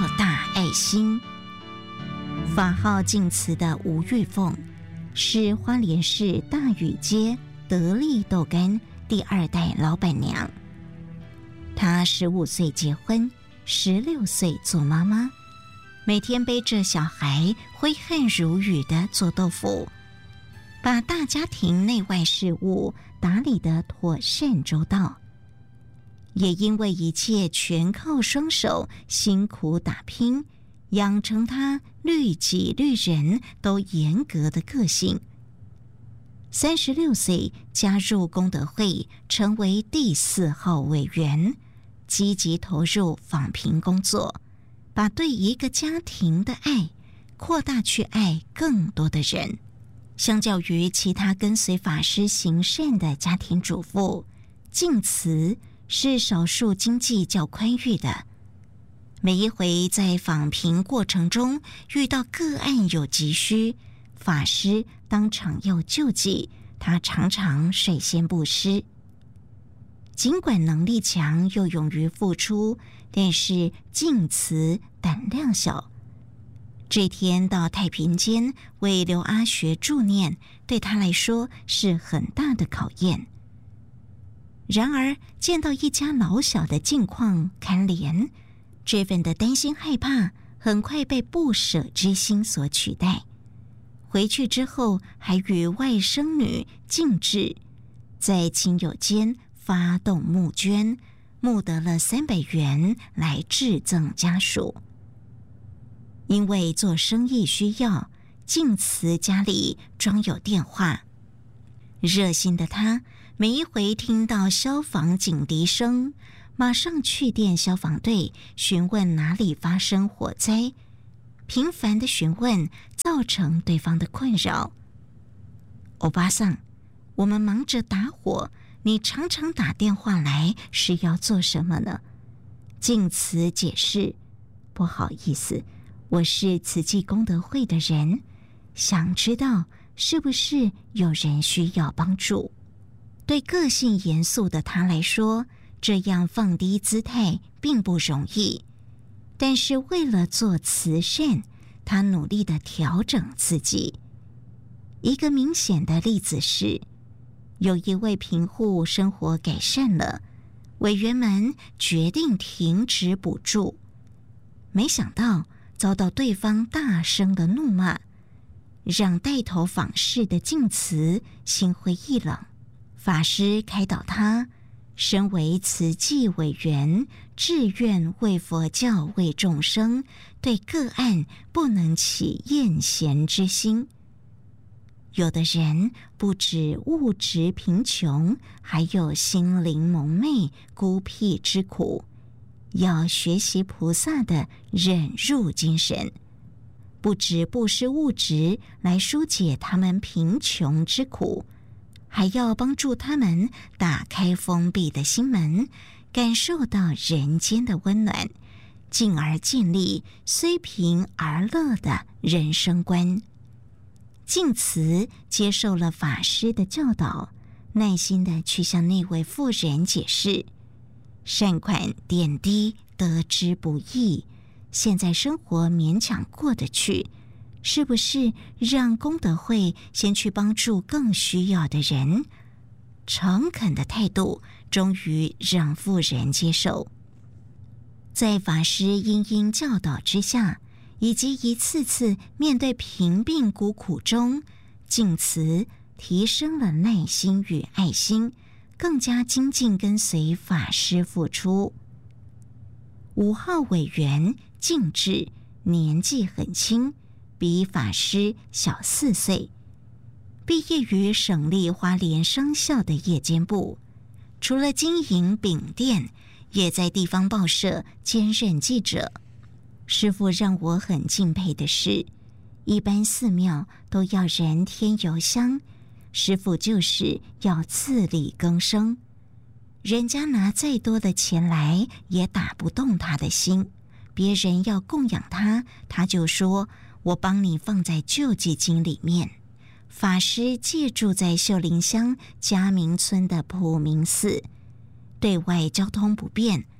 大爱心。法号净慈的吴玉凤是花莲市大屿街得力豆干第2代老板娘。她15岁结婚，16岁做妈妈，每天背着小孩挥汗如雨地做豆腐，把大家庭内外事务打理得妥善周到。也因为一切全靠双手辛苦打拼，养成他律己律人都严格的个性。36岁加入功德会，成为第4号委员，积极投入访贫工作，把对一个家庭的爱扩大去爱更多的人。相较于其他跟随法师行善的家庭主妇，净慈是少数经济较宽裕的。每一回在访贫过程中遇到个案有急需，法师当场要救济，他常常率先布施。尽管能力强又勇于付出，但是净慈胆量小。这天到太平间为刘阿学助念，对他来说是很大的考验。然而见到一家老小的境况堪怜，这份的担心害怕很快被不舍之心所取代。回去之后还与外甥女静志在亲友间发动募捐，募得了300元来致赠家属。因为做生意需要，净慈家里装有电话，热心的他每一回听到消防警笛声，马上去电消防队询问哪里发生火灾。频繁的询问造成对方的困扰。欧巴桑，我们忙着打火，你常常打电话来是要做什么呢？净慈解释，不好意思，我是慈济功德会的人，想知道是不是有人需要帮助。对个性严肃的他来说，这样放低姿态并不容易，但是为了做慈善，他努力地调整自己。一个明显的例子是，有一位贫户生活改善了，委员们决定停止补助，没想到遭到对方大声的怒骂，让带头访视的净慈心灰意冷。法师开导他，身为慈济委员，志愿为佛教为众生，对个案不能起厌嫌之心。有的人不止物质贫穷，还有心灵蒙昧孤僻之苦，要学习菩萨的忍辱精神，不止布施物质来疏解他们贫穷之苦，还要帮助他们打开封闭的心门，感受到人间的温暖，进而建立虽贫而乐的人生观。净慈接受了法师的教导，耐心地去向那位妇人解释，善款点滴得之不易，现在生活勉强过得去，是不是让功德会先去帮助更需要的人？诚恳的态度终于让妇人接受。在法师殷殷教导之下，以及一次次面对贫病孤苦中，净慈提升了耐心与爱心，更加精进跟随法师付出。5号委员净志年纪很轻，比法师小4岁，毕业于省立花莲商校的夜间部，除了经营饼店，也在地方报社兼任记者。师父让我很敬佩的是，一般寺庙都要人添油香，师父就是要自力更生。人家拿再多的钱来，也打不动他的心。别人要供养他，他就说：“我帮你放在救济金里面。”法师借住在秀林乡嘉明村的普明寺，对外交通不便，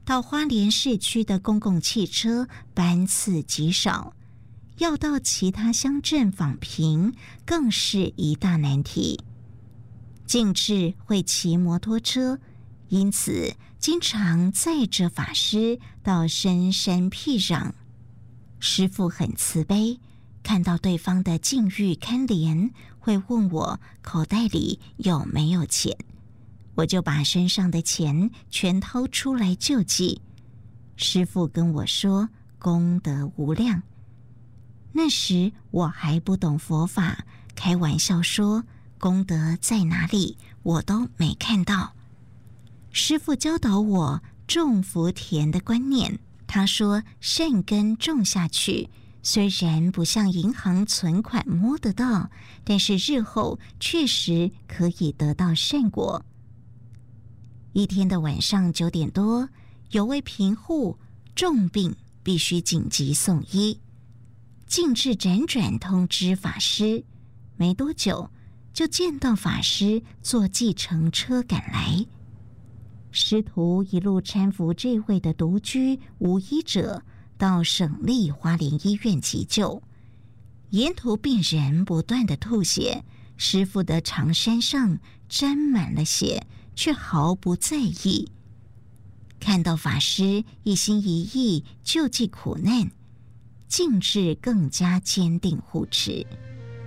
到花莲市区的公共汽车班次极少，要到其他乡镇访贫更是一大难题。静智会骑摩托车，因此经常载着法师到深山僻壤。师父很慈悲，看到对方的境遇堪怜，会问我口袋里有没有钱，我就把身上的钱全掏出来救济。师父跟我说功德无量。那时我还不懂佛法，开玩笑说功德在哪里，我都没看到。师父教导我种福田的观念，他说善根种下去，虽然不像银行存款摸得到，但是日后确实可以得到善果。一天的晚上9点多，有位贫户重病，必须紧急送医。静智辗转通知法师，没多久就见到法师坐计程车赶来。师徒一路搀扶这位的独居无医者到省立花莲医院急救，沿途病人不断的吐血，师父的长衫上沾满了血，却毫不在意。看到法师一心一意救济苦难，静智更加坚定护持。